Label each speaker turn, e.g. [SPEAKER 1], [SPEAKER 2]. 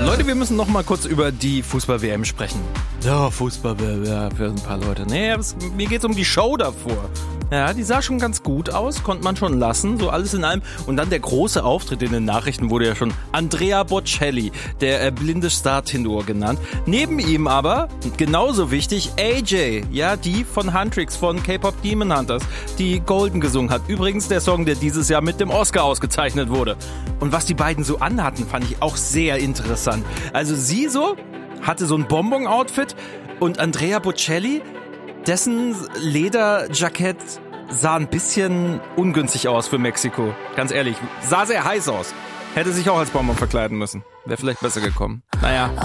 [SPEAKER 1] Leute, wir müssen noch mal kurz über die Fußball-WM sprechen. Ja, Fußball-WM für ein paar Leute. Nee, mir geht's um die Show davor. Ja, die sah schon ganz gut aus, konnte man schon lassen, so alles in allem. Und dann der große Auftritt in den Nachrichten wurde ja schon Andrea Bocelli, der blinde Star-Tenor genannt. Neben ihm aber, genauso wichtig, AJ, ja, die von Huntrix, von K-Pop Demon Hunters, die Golden gesungen hat. Übrigens der Song, der dieses Jahr mit dem Oscar ausgezeichnet wurde. Und was die beiden so anhatten, fand ich auch sehr interessant. Also sie hatte so ein Bonbon-Outfit und Andrea Bocelli, dessen Lederjackett sah ein bisschen ungünstig aus für Mexiko. Ganz ehrlich, sah sehr heiß aus. Hätte sich auch als Bonbon verkleiden müssen. Wäre vielleicht besser gekommen. Naja.